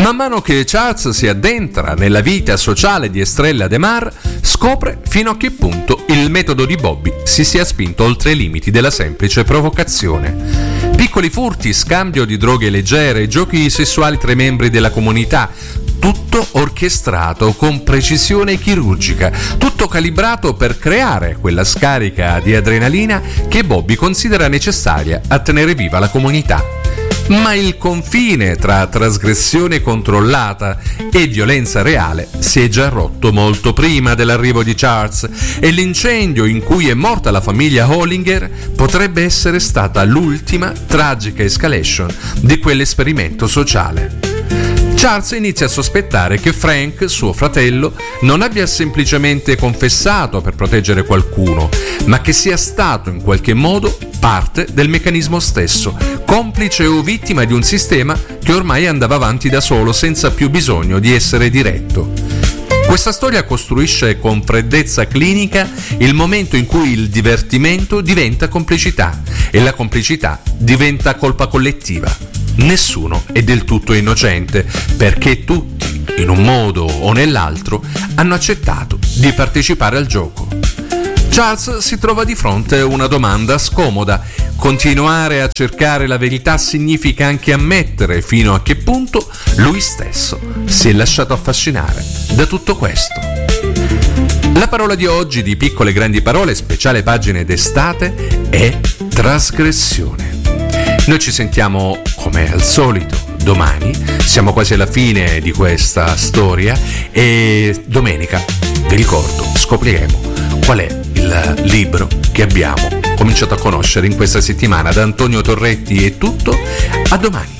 Man mano che Charles si addentra nella vita sociale di Estrella de Mar, scopre fino a che punto il metodo di Bobby si sia spinto oltre i limiti della semplice provocazione. Piccoli furti, scambio di droghe leggere, giochi sessuali tra i membri della comunità, tutto orchestrato con precisione chirurgica, tutto calibrato per creare quella scarica di adrenalina che Bobby considera necessaria a tenere viva la comunità. Ma il confine tra trasgressione controllata e violenza reale si è già rotto molto prima dell'arrivo di Charles, e l'incendio in cui è morta la famiglia Hollinger potrebbe essere stata l'ultima tragica escalation di quell'esperimento sociale. Charles inizia a sospettare che Frank, suo fratello, non abbia semplicemente confessato per proteggere qualcuno, ma che sia stato in qualche modo parte del meccanismo stesso, complice o vittima di un sistema che ormai andava avanti da solo senza più bisogno di essere diretto. Questa storia costruisce con freddezza clinica il momento in cui il divertimento diventa complicità e la complicità diventa colpa collettiva. Nessuno è del tutto innocente, perché tutti, in un modo o nell'altro, hanno accettato di partecipare al gioco. Charles si trova di fronte a una domanda scomoda. Continuare a cercare la verità significa anche ammettere fino a che punto lui stesso si è lasciato affascinare da tutto questo. La parola di oggi di Piccole Grandi Parole, speciale pagine d'estate, è trasgressione. Noi ci sentiamo come al solito domani, siamo quasi alla fine di questa storia e domenica, vi ricordo, scopriremo qual è il libro che abbiamo cominciato a conoscere in questa settimana. Da Antonio Torretti è tutto, a domani.